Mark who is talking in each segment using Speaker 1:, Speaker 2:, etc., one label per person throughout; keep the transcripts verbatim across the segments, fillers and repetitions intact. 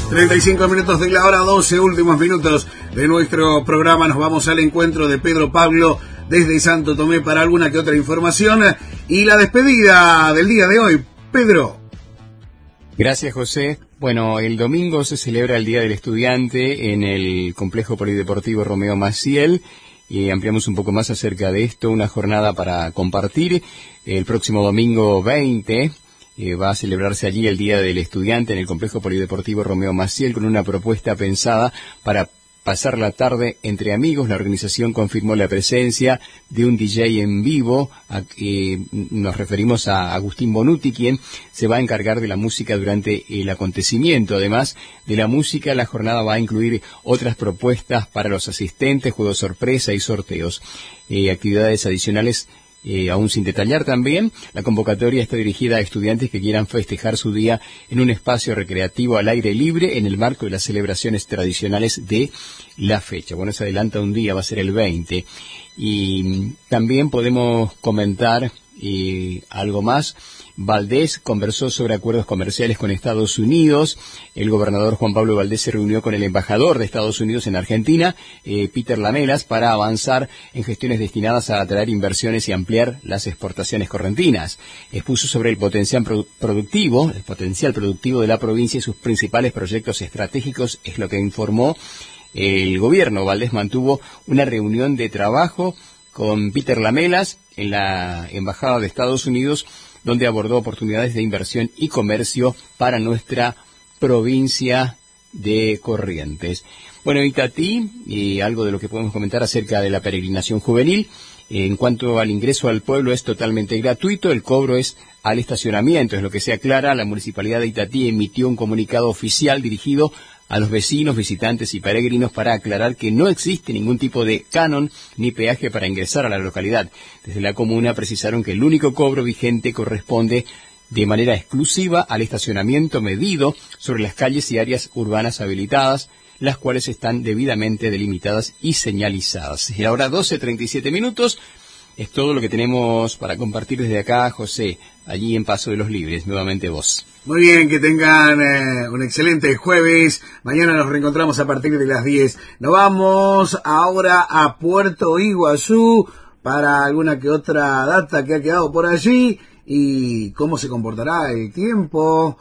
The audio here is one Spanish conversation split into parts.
Speaker 1: treinta y cinco minutos de la hora doce, últimos minutos de nuestro programa. Nos vamos al encuentro de Pedro Pablo desde Santo Tomé para alguna que otra información y la despedida del día de hoy. Pedro.
Speaker 2: Gracias, José. Bueno, el domingo se celebra el Día del Estudiante en el Complejo Polideportivo Romeo Maciel. Y ampliamos un poco más acerca de esto, una jornada para compartir. El próximo domingo veinte eh, va a celebrarse allí el Día del Estudiante en el Complejo Polideportivo Romeo Maciel con una propuesta pensada para pasar la tarde entre amigos. La organización confirmó la presencia de un D J en vivo. A, eh, nos referimos a Agustín Bonuti, quien se va a encargar de la música durante el acontecimiento. Además de la música, la jornada va a incluir otras propuestas para los asistentes, juegos sorpresa y sorteos. Eh, actividades adicionales Eh, aún sin detallar también. La convocatoria está dirigida a estudiantes que quieran festejar su día en un espacio recreativo al aire libre en el marco de las celebraciones tradicionales de la fecha. Bueno, se adelanta un día, va a ser el veinte. Y también podemos comentar eh, algo más. Valdés conversó sobre acuerdos comerciales con Estados Unidos. El gobernador Juan Pablo Valdés se reunió con el embajador de Estados Unidos en Argentina, eh, Peter Lamelas, para avanzar en gestiones destinadas a atraer inversiones y ampliar las exportaciones correntinas. Expuso sobre el potencial produ- productivo, el potencial productivo de la provincia y sus principales proyectos estratégicos, es lo que informó el gobierno. Valdés mantuvo una reunión de trabajo con Peter Lamelas en la embajada de Estados Unidos, donde abordó oportunidades de inversión y comercio para nuestra provincia de Corrientes. Bueno, Itatí, y algo de lo que podemos comentar acerca de la peregrinación juvenil. En cuanto al ingreso al pueblo, es totalmente gratuito, el cobro es al estacionamiento, es lo que se aclara. La Municipalidad de Itatí emitió un comunicado oficial dirigido a los vecinos, visitantes y peregrinos para aclarar que no existe ningún tipo de canon ni peaje para ingresar a la localidad. Desde la comuna precisaron que el único cobro vigente corresponde de manera exclusiva al estacionamiento medido sobre las calles y áreas urbanas habilitadas, las cuales están debidamente delimitadas y señalizadas. Y ahora doce treinta y siete minutos. Es todo lo que tenemos para compartir desde acá, José, allí en Paso de los Libres. Nuevamente vos.
Speaker 1: Muy bien, que tengan eh, un excelente jueves. Mañana nos reencontramos a partir de las diez. Nos vamos ahora a Puerto Iguazú para alguna que otra data que ha quedado por allí y cómo se comportará el tiempo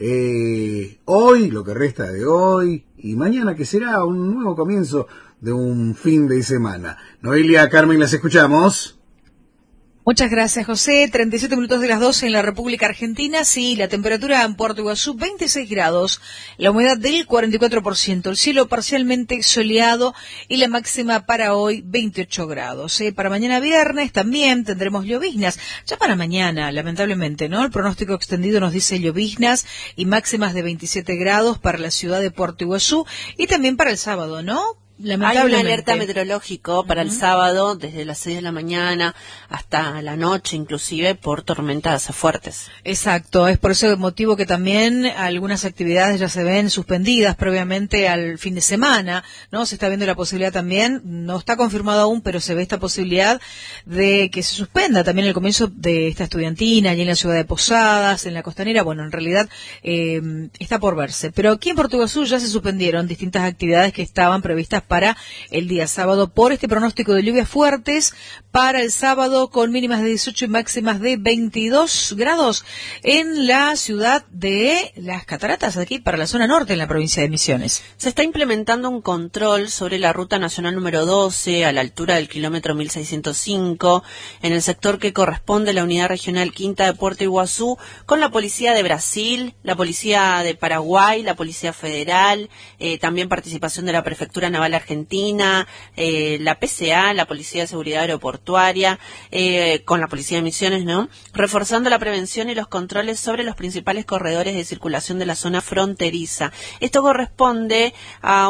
Speaker 1: eh, hoy, lo que resta de hoy, y mañana, que será un nuevo comienzo de un fin de semana. Noelia, Carmen, las escuchamos.
Speaker 3: Muchas gracias, José. treinta y siete minutos de las doce en la República Argentina. Sí, la temperatura en Puerto Iguazú, veintiséis grados. La humedad del cuarenta y cuatro por ciento. El cielo parcialmente soleado y la máxima para hoy, veintiocho grados. ¿eh? Para mañana viernes también tendremos lloviznas. Ya para mañana, lamentablemente, ¿no? El pronóstico extendido nos dice lloviznas y máximas de veintisiete grados para la ciudad de Puerto Iguazú y también para el sábado, ¿no?
Speaker 4: Hay una alerta meteorológico para uh-huh. el sábado, desde las seis de la mañana hasta la noche, inclusive por tormentas fuertes.
Speaker 3: Exacto, es por ese motivo que también algunas actividades ya se ven suspendidas previamente al fin de semana, ¿no? Se está viendo la posibilidad también, no está confirmado aún, pero se ve esta posibilidad de que se suspenda también el comienzo de esta estudiantina allí en la ciudad de Posadas, en la costanera. Bueno, en realidad eh, está por verse. Pero aquí en Puerto Iguazú ya se suspendieron distintas actividades que estaban previstas para el día sábado por este pronóstico de lluvias fuertes para el sábado con mínimas de dieciocho y máximas de veintidós grados en la ciudad de Las Cataratas, aquí para la zona norte en la provincia de Misiones.
Speaker 4: Se está implementando un control sobre la ruta nacional número doce a la altura del kilómetro mil seiscientos cinco en el sector que corresponde a la unidad regional quinta de Puerto Iguazú con la policía de Brasil, la policía de Paraguay, la policía federal, eh, también participación de la prefectura naval argentina, eh, la P C A, la Policía de Seguridad Aeroportuaria, eh, con la Policía de Misiones, ¿no? Reforzando la prevención y los controles sobre los principales corredores de circulación de la zona fronteriza. Esto corresponde a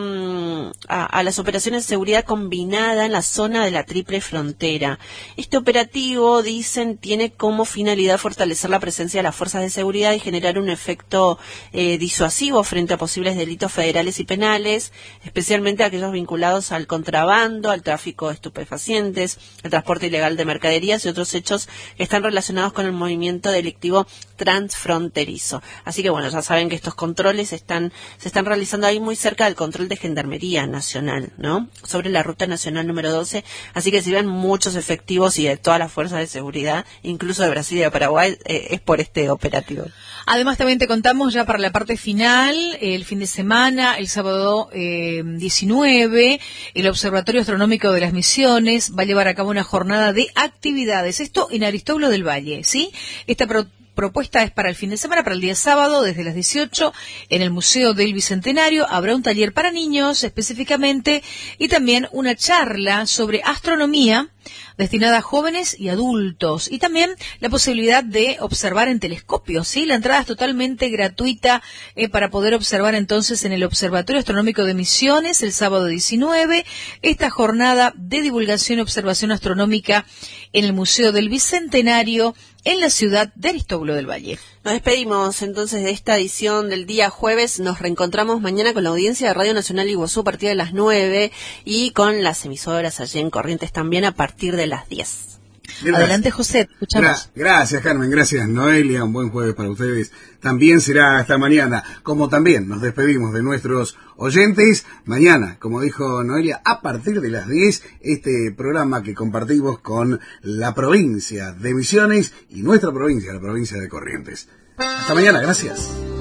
Speaker 4: un a, a las operaciones de seguridad combinada en la zona de la triple frontera. Este operativo, dicen, tiene como finalidad fortalecer la presencia de las fuerzas de seguridad y generar un efecto eh, disuasivo frente a posibles delitos federales y penales, especialmente especialmente aquellos vinculados al contrabando, al tráfico de estupefacientes, el transporte ilegal de mercaderías y otros hechos que están relacionados con el movimiento delictivo transfronterizo. Así que bueno, ya saben que estos controles están se están realizando ahí muy cerca del control de Gendarmería Nacional, ¿no? Sobre la ruta nacional número doce, así que si ven muchos efectivos y de todas las fuerzas de seguridad, incluso de Brasil y de Paraguay, eh, es por este operativo.
Speaker 3: Además también te contamos ya para la parte final, el fin de semana, el sábado eh, diecinueve, el Observatorio Astronómico de las Misiones va a llevar a cabo una jornada de actividades, esto en Aristóbulo del Valle, ¿sí? Esta pro propuesta es para el fin de semana, para el día sábado, desde las dieciocho, en el Museo del Bicentenario. Habrá un taller para niños, específicamente, y también una charla sobre astronomía, destinada a jóvenes y adultos, y también la posibilidad de observar en telescopio, ¿sí? La entrada es totalmente gratuita eh, para poder observar entonces en el Observatorio Astronómico de Misiones el sábado diecinueve, esta jornada de divulgación y observación astronómica en el Museo del Bicentenario en la ciudad de Aristóbulo del Valle.
Speaker 4: Nos despedimos entonces de esta edición del día jueves. Nos reencontramos mañana con la audiencia de Radio Nacional Iguazú a partir de las nueve y con las emisoras allí en Corrientes también a partir de las diez.
Speaker 3: Gracias. Adelante, José, escuchamos.
Speaker 1: Gra gracias, Carmen, gracias, Noelia, un buen jueves para ustedes. También será hasta mañana, como también nos despedimos de nuestros oyentes. Mañana, como dijo Noelia, a partir de las diez, este programa que compartimos con la provincia de Misiones y nuestra provincia, la provincia de Corrientes. Hasta mañana, gracias.